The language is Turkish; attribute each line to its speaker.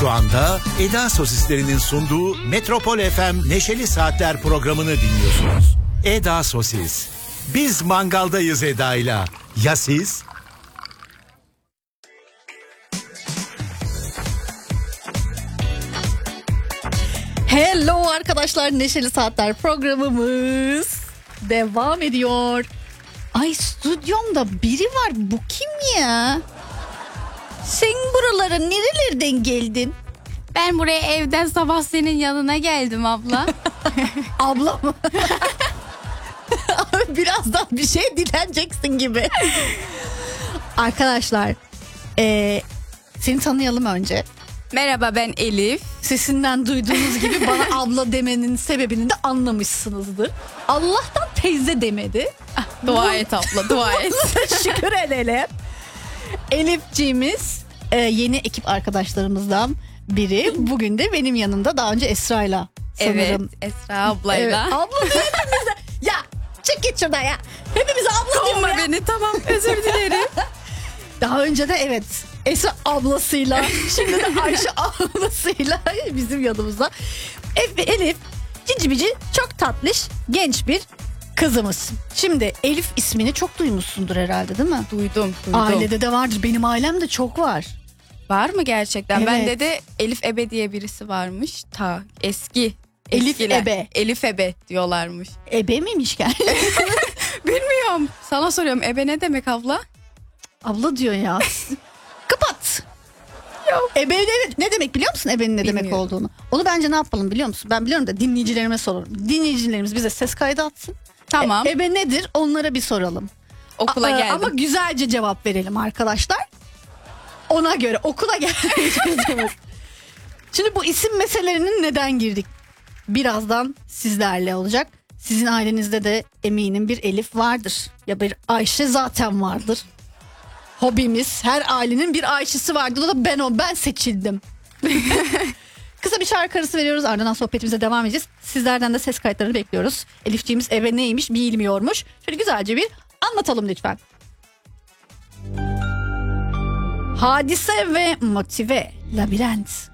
Speaker 1: Şu anda Eda Sosislerinin sunduğu Metropol FM Neşeli Saatler programını dinliyorsunuz. Eda Sosis. Biz mangaldayız Eda'yla. Ya siz?
Speaker 2: Hello arkadaşlar, Neşeli Saatler programımız devam ediyor. Ay, stüdyomda biri var, bu kim ya? Sen buralara nerelerden geldin?
Speaker 3: Ben buraya evden sabah senin yanına geldim abla.
Speaker 2: Abla mı? Birazdan bir şey dileneceksin gibi. Arkadaşlar, seni tanıyalım önce.
Speaker 3: Merhaba, ben Elif.
Speaker 2: Sesinden duyduğunuz gibi bana abla demenin sebebini de anlamışsınızdır. Allah'tan teyze demedi.
Speaker 3: Dua et abla, dua et.
Speaker 2: Şükür edelim. Elifciğimiz yeni ekip arkadaşlarımızdan biri. Bugün de benim yanımda, daha önce Esra'yla sanırım.
Speaker 3: Evet, Esra ablayla.
Speaker 2: Evet, abla diyor hepimize. Ya çık git şuradan ya. Hepimize abla diyor
Speaker 3: Kovma
Speaker 2: ya.
Speaker 3: beni, tamam, özür dilerim.
Speaker 2: Daha önce de evet, Esra ablasıyla, şimdi de Ayşe ablasıyla bizim yanımızda. Elif cici bici, çok tatlış, genç bir kızımız. Şimdi Elif ismini çok duymuşsundur herhalde, değil mi?
Speaker 3: Duydum.
Speaker 2: Ailede de vardır. Benim ailemde çok var.
Speaker 3: Var mı gerçekten?
Speaker 2: Evet.
Speaker 3: Bende de Elif Ebe diye birisi varmış. Ta eski.
Speaker 2: Elif
Speaker 3: eskiler.
Speaker 2: Ebe.
Speaker 3: Elif Ebe diyorlarmış.
Speaker 2: Ebe miymiş yani?
Speaker 3: Bilmiyorum. Sana soruyorum, Ebe ne demek abla?
Speaker 2: Abla diyor ya. Kapat.
Speaker 3: Yok.
Speaker 2: Ebe ne demek biliyor musun, ebenin ne demek
Speaker 3: Bilmiyorum.
Speaker 2: olduğunu? Onu bence ne yapalım biliyor musun? Ben biliyorum da dinleyicilerime soralım. Dinleyicilerimiz bize ses kaydı atsın.
Speaker 3: Tamam.
Speaker 2: Ebe nedir? Onlara bir soralım.
Speaker 3: Okula geldim.
Speaker 2: Ama güzelce cevap verelim arkadaşlar. Ona göre okula geleceğiz. Şimdi bu isim meselelerinin neden girdik? Birazdan sizlerle olacak. Sizin ailenizde de eminim bir Elif vardır. Ya bir Ayşe zaten vardır. Hobimiz, her ailenin bir Ayşe'si vardır. O da ben seçildim. Kısa bir şarkı arası veriyoruz, ardından sohbetimize devam edeceğiz. Sizlerden de ses kayıtlarını bekliyoruz. Elifciğimiz eve neymiş bilmiyormuş. Şöyle güzelce bir anlatalım lütfen. Hadise ve Motive, Labirent.